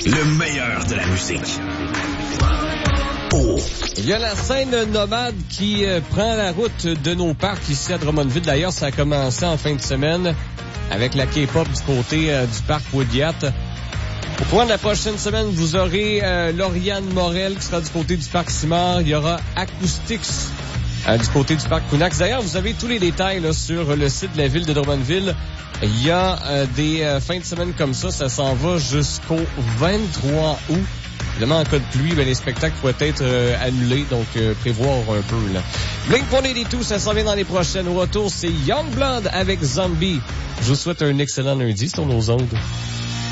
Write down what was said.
Le meilleur de la musique. Oh. Il y a la scène nomade qui prend la route de nos parcs ici à Drummondville. D'ailleurs, ça a commencé en fin de semaine avec la K-pop du côté du parc Woodyat. Au cours de la prochaine semaine, vous aurez Lauriane Morel qui sera du côté du parc Simard. Il y aura Acoustics du côté du parc Kunax. D'ailleurs, vous avez tous les détails là, sur le site de la ville de Drummondville. Il y a des fins de semaine comme ça s'en va jusqu'au 23 août. Évidemment, en cas de pluie, les spectacles pourraient être annulés, donc prévoir un peu. Là. Blink-182, ça s'en vient dans les prochaines. Au retour, c'est Youngblood avec Zombie. Je vous souhaite un excellent lundi sur nos ondes.